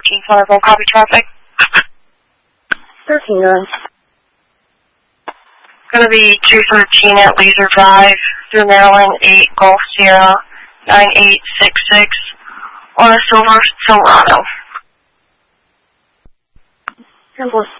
13 copy traffic. 13-9. Going to be 213 at Laser Drive through Maryland, 8 Golf Sierra 9866 on a Silver Silverado. 10-4.